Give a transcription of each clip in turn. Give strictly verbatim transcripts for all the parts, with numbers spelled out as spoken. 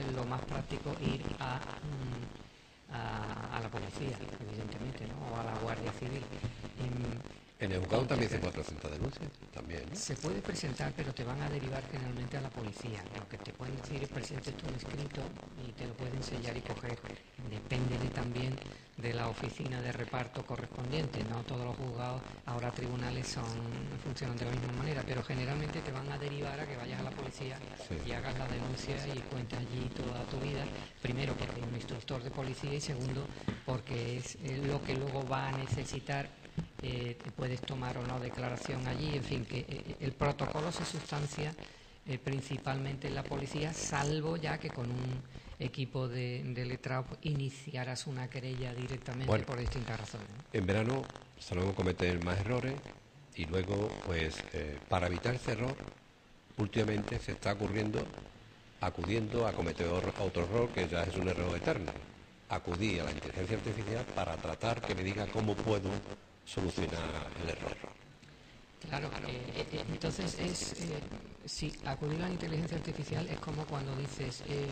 entonces lo más práctico es ir a, mm, a, a la policía, evidentemente, ¿no? O a la Guardia Civil. Em, En el juzgado también se puede presentar denuncias, también, ¿no? Se puede presentar, pero te van a derivar generalmente a la policía. Lo que te pueden decir es presente tú un escrito y te lo pueden sellar y coger. Depende de, también de la oficina de reparto correspondiente. No todos los juzgados, ahora tribunales, son funcionan de la misma manera, pero generalmente te van a derivar a que vayas a la policía Sí. y hagas la denuncia y cuentes allí toda tu vida. Primero, porque hay un instructor de policía, y segundo, porque es eh, lo que luego va a necesitar. Eh, puedes tomar o no declaración allí, en fin, que eh, el protocolo se sustancia eh, principalmente en la policía, salvo ya que con un equipo de, de letrados iniciarás una querella directamente, bueno, por distintas razones, ¿no? En verano solemos cometer más errores y luego, pues, eh, para evitar ese error, últimamente se está ocurriendo, acudiendo a cometer otro error que ya es un error eterno. Acudí a la inteligencia artificial para tratar que me diga cómo puedo solucionar el error. Claro, eh, eh, entonces es eh, si acudir a la inteligencia artificial es como cuando dices eh,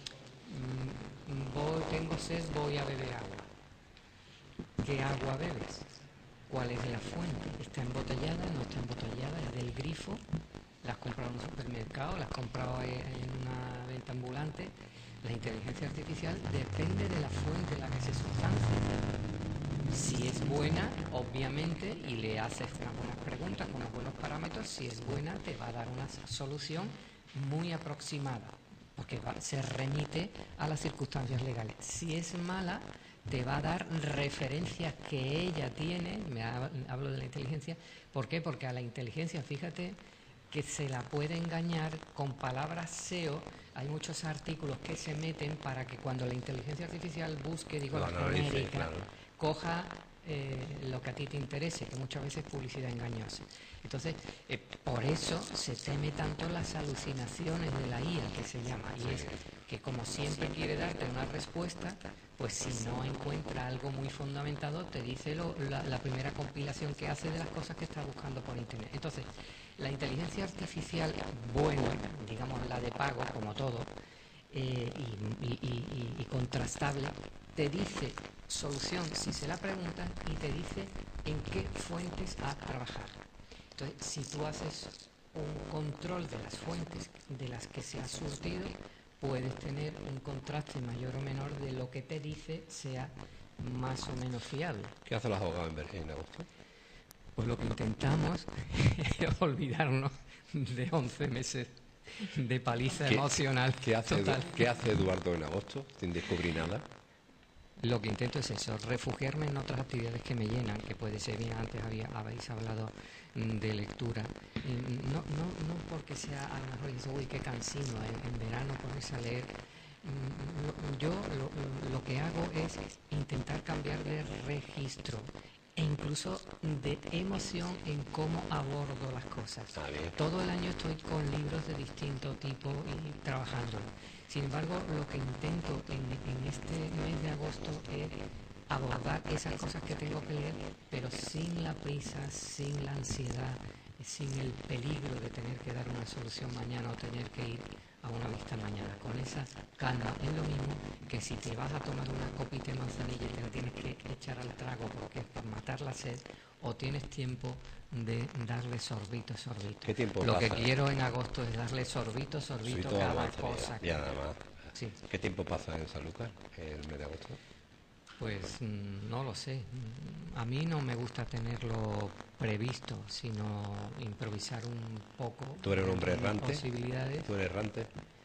mm, voy, tengo sed, voy a beber agua. ¿Qué agua bebes? ¿Cuál es la fuente? ¿Está embotellada? ¿No está embotellada? ¿Es del grifo? ¿La has comprado en un supermercado? ¿La has comprado en una venta ambulante? La inteligencia artificial depende de la fuente en la que se sustancia. Si es buena, obviamente, y le haces unas buenas preguntas con unos buenos parámetros, si es buena te va a dar una solución muy aproximada, porque va, se remite a las circunstancias legales. Si es mala, te va a dar referencias que ella tiene, me hablo de la inteligencia. ¿Por qué? Porque a la inteligencia, fíjate, que se la puede engañar con palabras S E O. Hay muchos artículos que se meten para que cuando la inteligencia artificial busque, digo, la genérica, claro, coja eh, lo que a ti te interese, que muchas veces es publicidad engañosa. Entonces, eh, por eso se teme tanto las alucinaciones de la I A, que se llama, y es que como siempre quiere darte una respuesta, pues si no encuentra algo muy fundamentado, te dice lo, la, la primera compilación que hace de las cosas que está buscando por Internet. Entonces, la inteligencia artificial buena, digamos la de pago, como todo, eh, y, y, y, y contrastable, te dice solución si se la preguntan y te dice en qué fuentes a trabajar. Entonces, si tú haces un control de las fuentes de las que se ha surtido, puedes tener un contraste mayor o menor de lo que te dice sea más o menos fiable. ¿Qué hace la abogada en Bergen en agosto? Pues lo que intentamos es olvidarnos de once meses de paliza ¿Qué, emocional ¿qué hace, total. ¿Qué hace Eduardo en agosto sin descubrir nada? Lo que intento es eso, refugiarme en otras actividades que me llenan, que puede ser, bien, antes había, habéis hablado de lectura. No, no, no porque sea a lo mejor dice, uy, qué cansino, en, en verano ponerse a leer. Yo lo, lo que hago es intentar cambiar de registro e incluso de emoción en cómo abordo las cosas. Todo el año estoy con libros de distinto tipo y trabajando. Sin embargo, lo que intento en, en este mes de agosto es abordar esas cosas que tengo que leer, pero sin la prisa, sin la ansiedad, sin el peligro de tener que dar una solución mañana o tener que ir a una vista mañana. Con esa calma es lo mismo que si te vas a tomar una copita de manzanilla y te la tienes que echar al trago porque es por matar la sed, o tienes tiempo de darle sorbito, sorbito. ¿Qué tiempo Lo pasa? que quiero en agosto es darle sorbito, sorbito, Sorbito cada a cosa. Y nada más. Sí. ¿Qué tiempo pasa en Sanlúcar el mes de agosto? Pues no lo sé. A mí no me gusta tenerlo previsto, sino improvisar un poco. ¿Tú eres un hombre errante? Posibilidades. ¿Tú eres errante?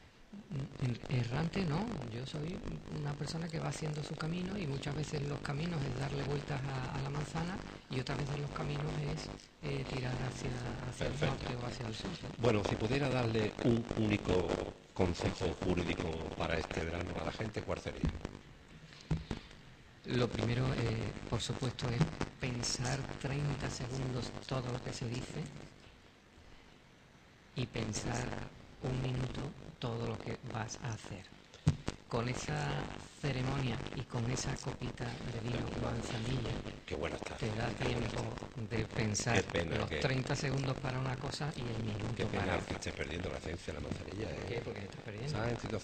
Errante no, yo soy una persona que va haciendo su camino y muchas veces los caminos es darle vueltas a, a la manzana y otras veces los caminos es eh, tirar hacia, hacia el norte o hacia el sur. Bueno, si pudiera darle un único consejo jurídico para este verano a la gente, ¿cuál sería? Lo primero, eh, por supuesto, es pensar treinta segundos todo lo que se dice y pensar un minuto todo lo que vas a hacer. Con esa ceremonia y con esa copita de vino manzanilla, qué buena está. Te da tiempo de pensar los que... treinta segundos para una cosa y el minuto qué pena para que estés perdiendo la ciencia de la manzanilla. ¿Eh? ¿Por qué? Porque estás perdiendo. ¿Sabes?